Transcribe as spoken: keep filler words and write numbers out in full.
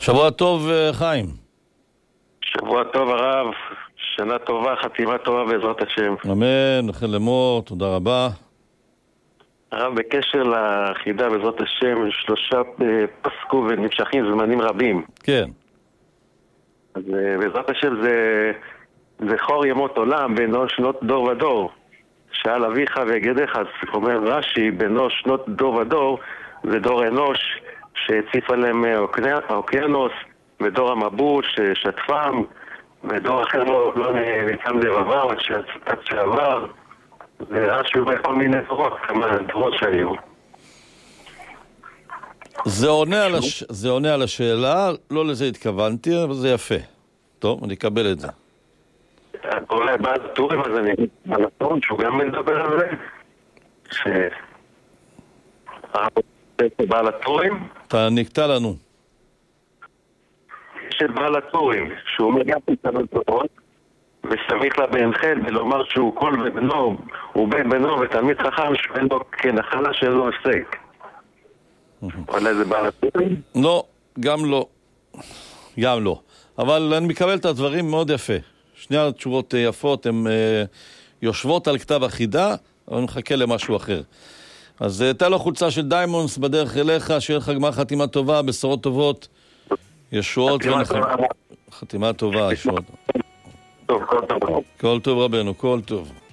שבוע טוב, חיים. שבוע טוב הרב, שנה טובה, חתימה טובה בעזרת השם. אמן, לכן לאמור, תודה רבה. הרב, בקשר לחידה בעזרת השם, שלושה פסקו ונמשכים זמנים רבים. כן. אז בעזרת השם זה זכור ימות עולם בינו שנות דור ודור. שאל אביך ויגדך, אז אומר רש"י, בינו שנות דור ודור זה דור אנוש שהציף עליהם האוקיינוס, ודור המבול ששטפם, ודור אחר לא, לא ניצם לבבם עד שעבר, ורש"י בכל מיני דורות, כמה דורות שהיו. זה עונה, על הש... זה עונה על השאלה, לא לזה התכוונתי, אבל זה יפה. טוב, אני אקבל את זה. אולי בעל הטורים, אז אני אגיד על הטורים, שהוא גם מדבר על זה, ש... בעל הטורים? אתה נקטע לנו. יש את בעל הטורים, שהוא מגע פתרון טובות, וסמיך לה בן חל, ולומר שהוא כל בנו, הוא בן בנו ותלמיד חכם, שאין לו כנחלה שלו עוסק. אולי זה בעל הטורים? לא, גם לא. גם לא. אבל אני מקבל את הדברים מאוד יפה. שני התשובות יפות, הן יושבות על כתב החידה, אבל אני מחכה למשהו אחר. אז תהיה לו חולצה של דיימונדס בדרך אליך, שיהיה לך גמר חתימה טובה, בשורות טובות, ישועות ונחם. חתימה טובה, ישועות. טוב, כל טוב. כל טוב רבנו, כל טוב.